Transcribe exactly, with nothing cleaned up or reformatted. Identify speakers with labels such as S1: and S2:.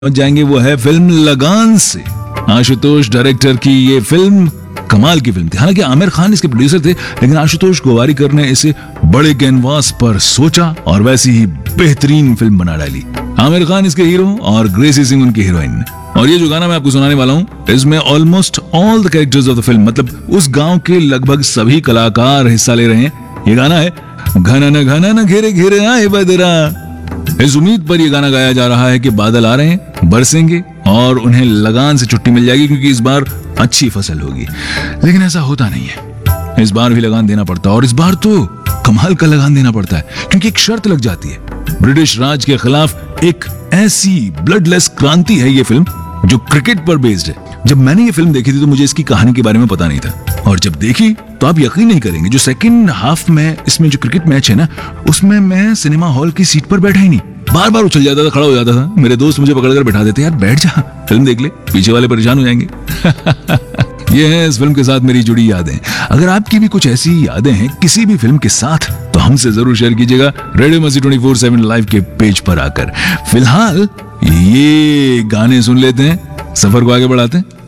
S1: जाएंगे वो है फिल्म लगान से। आशुतोष डायरेक्टर की ये फिल्म कमाल की फिल्म थी। हालांकि आमिर खान इसके प्रोड्यूसर थे, लेकिन आशुतोष गोवारिकर ने इसे बड़े कैनवास पर सोचा और वैसी ही बेहतरीन फिल्म बना डाली। आमिर खान इसके हीरो और ग्रेसी सिंह उनकी हीरोइन। और ये जो गाना मैं आपको सुनाने वाला हूँ, इसमें almost all the characters of the film, मतलब उस गांव के लगभग सभी कलाकार हिस्सा ले रहे हैं। ये गाना है घना न घना न घेरे घेरे आए बदरा। इस उम्मीद पर यह गाना गाया जा रहा है कि बादल आ रहे हैं, बरसेंगे और उन्हें लगान से छुट्टी मिल जाएगी, क्योंकि इस बार अच्छी फसल होगी। लेकिन ऐसा होता नहीं है। इस बार भी लगान देना पड़ता है, और इस बार तो कमाल का लगान देना पड़ता है, क्योंकि एक शर्त लग जाती है। ब्रिटिश राज के खिलाफ एक ऐसी ब्लडलेस क्रांति है ये फिल्म जो क्रिकेट पर बेस्ड है। जब मैंने ये फिल्म देखी थी तो मुझे इसकी कहानी के बारे में पता नहीं था, और जब देखी तो आप यकीन नहीं करेंगे, जो सेकंड हाफ में इसमें जो क्रिकेट मैच है ना, उसमें मैं सिनेमा हॉल की सीट पर बैठा ही नहीं, बार बार उछल जाता था, खड़ा हो जाता था। मेरे दोस्त मुझे पकड़कर बैठा देते, यार बैठ जा, फिल्म देख ले, पीछे वाले परेशान हो जाएंगे। ये है इस फिल्म के साथ मेरी जुड़ी यादें। अगर आपकी भी कुछ ऐसी यादें हैं किसी भी फिल्म के साथ, तो हमसे जरूर शेयर कीजिएगा रेडियो मस्ती ट्वेंटी फोर सेवन लाइव के पेज पर आकर। फिलहाल ये गाने सुन लेते हैं, सफर को आगे बढ़ाते हैं।